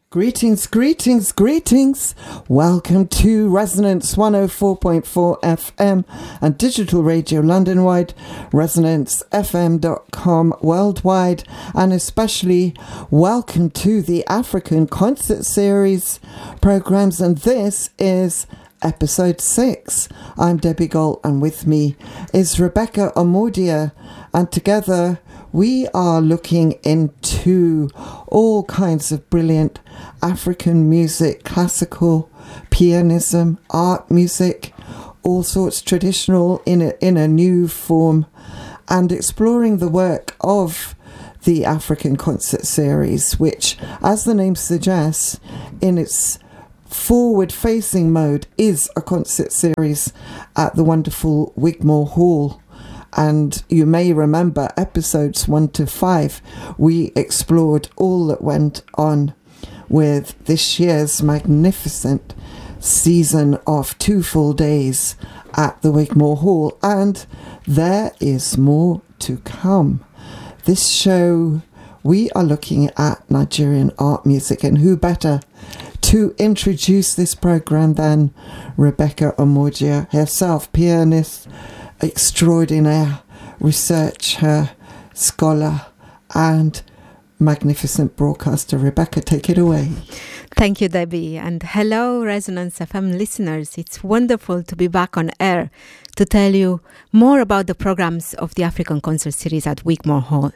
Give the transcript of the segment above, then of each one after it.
Greetings, greetings, greetings. Welcome to Resonance 104.4 FM and Digital Radio London-wide, resonancefm.com worldwide, and especially welcome to the African Concert Series programs. And this is episode 6. I'm Debbie Galt, and with me is Rebecca Omodia, and together we are looking into all kinds of brilliant African music, classical, pianism, art music, all sorts traditional in a new form, and exploring the work of the African Concert Series, which, as the name suggests, in its forward-facing mode is a concert series at the wonderful Wigmore Hall. And you may remember episodes 1 to 5, we explored all that went on with this year's magnificent season of 2 full days at the Wigmore Hall. And there is more to come. This show, we are looking at Nigerian art music, and who better to introduce this program than Rebecca Omodia herself, pianist extraordinaire, researcher, scholar, and magnificent broadcaster. Rebecca, take it away. Thank you, Debbie. And hello, Resonance FM listeners. It's wonderful to be back on air to tell you more about the programs of the African Concert Series at Wigmore Hall.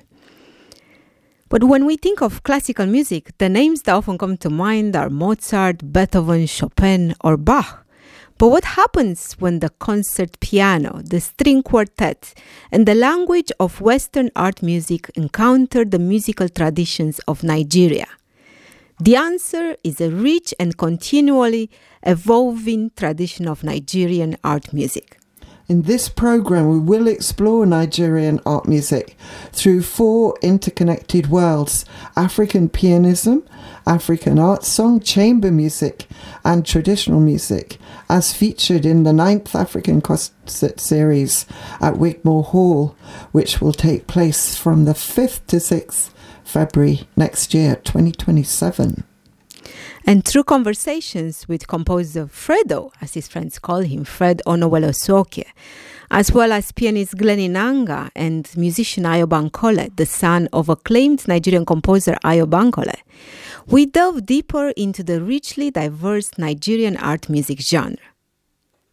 But when we think of classical music, the names that often come to mind are Mozart, Beethoven, Chopin, or Bach. But what happens when the concert piano, the string quartet, and the language of Western art music encounter the musical traditions of Nigeria? The answer is a rich and continually evolving tradition of Nigerian art music. In this program, we will explore Nigerian art music through 4 interconnected worlds: African pianism, African art song, chamber music, and traditional music, as featured in the 9th African Concert Series at Wigmore Hall, which will take place from the 5th to 6th February next year, 2027. And through conversations with composer Fredo, as his friends call him, Fred Onowelo-Soke, as well as pianist Glenn Inanga and musician Ayo Bankole, the son of acclaimed Nigerian composer Ayo Bankole, we delve deeper into the richly diverse Nigerian art music genre.